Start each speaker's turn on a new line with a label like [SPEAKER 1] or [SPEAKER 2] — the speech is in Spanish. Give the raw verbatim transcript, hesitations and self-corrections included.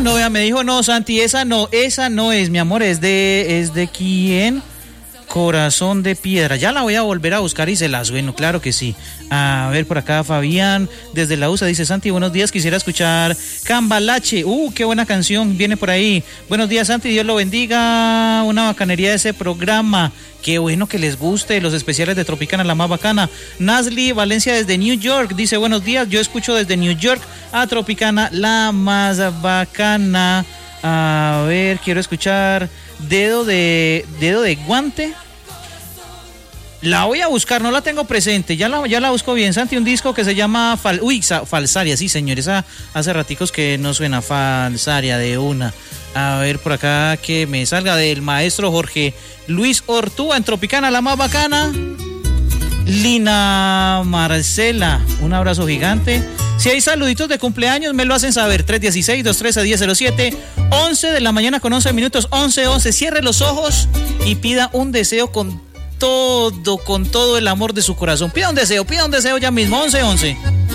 [SPEAKER 1] no, vea, me dijo, no, Santi, esa no, esa no es, mi amor, es de, ¿es de quién? Corazón de Piedra. Ya la voy a volver a buscar y se la sueno, claro que sí. A ver, por acá Fabián, desde la U S A, dice: Santi, buenos días, quisiera escuchar Cambalache. Uh, qué buena canción, viene por ahí. Buenos días, Santi, Dios lo bendiga. Una bacanería de ese programa. Qué bueno que les guste, los especiales de Tropicana, la más bacana. Nasli Valencia desde New York, dice: buenos días, yo escucho desde New York a Tropicana, la más bacana. A ver, quiero escuchar Dedo de Dedo de Guante. La voy a buscar, no la tengo presente, ya la, ya la busco bien. Santi, un disco que se llama Fal, uy, Falsaria, sí señor, esa hace raticos que no suena. Falsaria de una. A ver por acá que me salga del maestro Jorge Luis Ortúa en Tropicana, la más bacana. Lina Marcela, un abrazo gigante. Si hay saluditos de cumpleaños, me lo hacen saber. tres uno seis, dos uno tres, uno cero cero siete. once de la mañana con once minutos. once once. Cierre los ojos y pida un deseo con todo, con todo el amor de su corazón. Pida un deseo, pida un deseo ya mismo. once once.